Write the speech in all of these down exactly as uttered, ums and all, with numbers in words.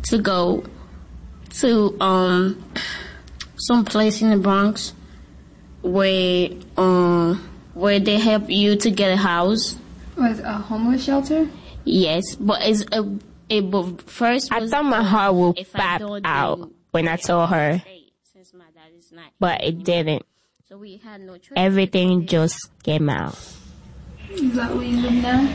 to go to um some place in the Bronx where um where they help you to get a house. With a homeless shelter? Yes, but it's a, a but first. I was, thought my heart would if pop I out when I told her, since my dad is not but it didn't. So we had no choice. Everything just came out. Is that where you live now?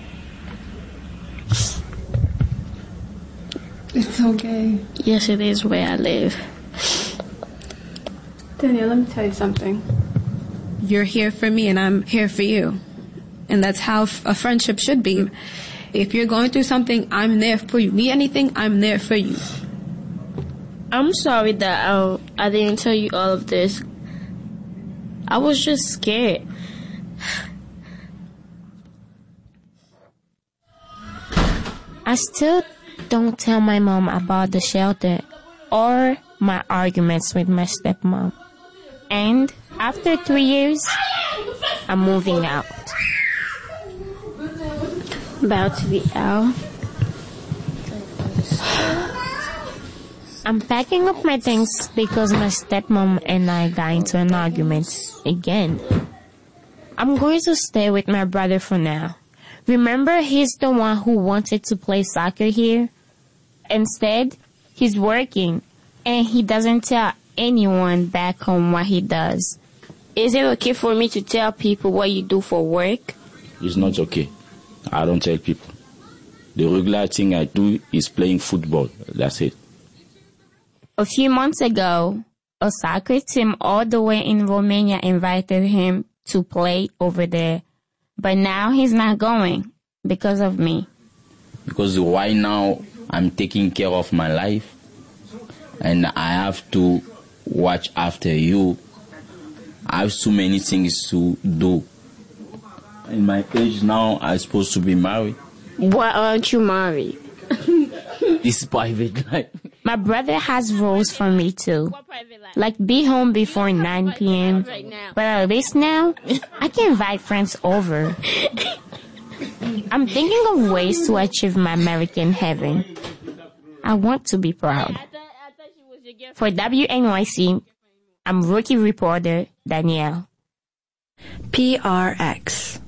It's okay. Yes, it is where I live. Danielle, let me tell you something. You're here for me and I'm here for you. And that's how a friendship should be. If you're going through something, I'm there for you. Need anything, I'm there for you. I'm sorry that I, I didn't tell you all of this. I was just scared. I still don't tell my mom about the shelter or my arguments with my stepmom. And after three years, I'm moving out. About to be out. I'm packing up my things because my stepmom and I got into an argument again. I'm going to stay with my brother for now. Remember, he's the one who wanted to play soccer here? Instead, he's working, and he doesn't tell anyone back home what he does. Is it okay for me to tell people what you do for work? It's not okay. I don't tell people. The regular thing I do is playing football. That's it. A few months ago, a soccer team all the way in Romania invited him to play over there. But now he's not going because of me. Because right now I'm taking care of my life and I have to watch after you. I have so many things to do. In my age now, I'm supposed to be married. Why aren't you married? This is private life. My brother has rules for me too. Like be home before nine p.m. But at least now, I can invite friends over. I'm thinking of ways to achieve my American heaven. I want to be proud. For W N Y C, I'm rookie reporter Danielle. P R X.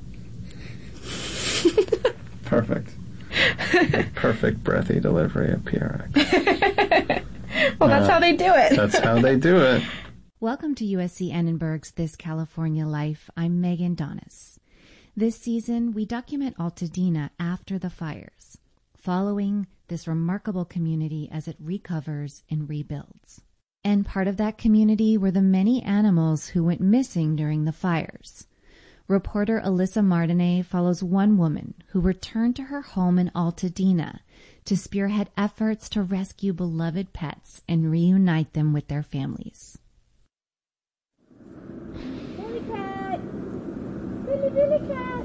Perfect. A perfect breathy delivery of P R X. Well, that's uh, how they do it. That's how they do it. Welcome to U S C Annenberg's This California Life. I'm Megan Donis. This season, we document Altadena after the fires, following this remarkable community as it recovers and rebuilds. And part of that community were the many animals who went missing during the fires. Reporter Alyssa Martinet follows one woman who returned to her home in Altadena to spearhead efforts to rescue beloved pets and reunite them with their families. Billy cat! Billy, Billy cat!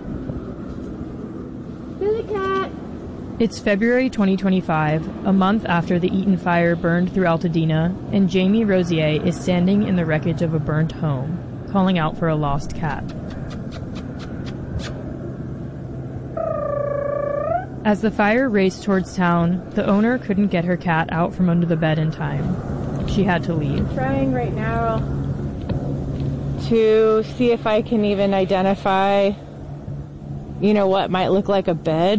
Billy cat! It's February twenty twenty-five, a month after the Eaton fire burned through Altadena, and Jamie Rosier is standing in the wreckage of a burnt home, calling out for a lost cat. As the fire raced towards town, the owner couldn't get her cat out from under the bed in time. She had to leave. I'm trying right now to see if I can even identify, you know, what might look like a bed.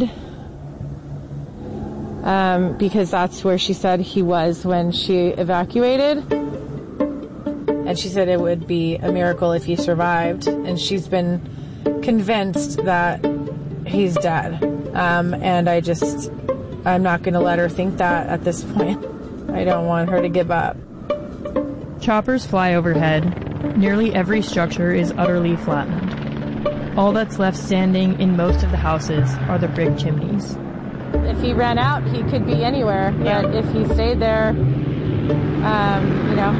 Um, because that's where she said he was when she evacuated. And she said it would be a miracle if he survived. And she's been convinced that he's dead. Um, and I just, I'm not going to let her think that at this point. I don't want her to give up. Choppers fly overhead. Nearly every structure is utterly flattened. All that's left standing in most of the houses are the brick chimneys. If he ran out, he could be anywhere. Yeah. But if he stayed there, um, you know,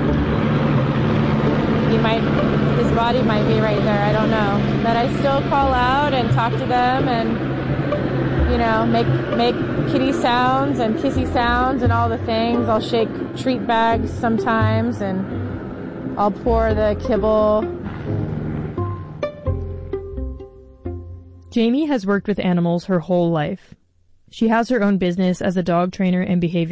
he might, his body might be right there. I don't know. But I still call out and talk to them and, you know, make make kitty sounds and kissy sounds and all the things. I'll shake treat bags sometimes and I'll pour the kibble. Jamie has worked with animals her whole life. She has her own business as a dog trainer and behavior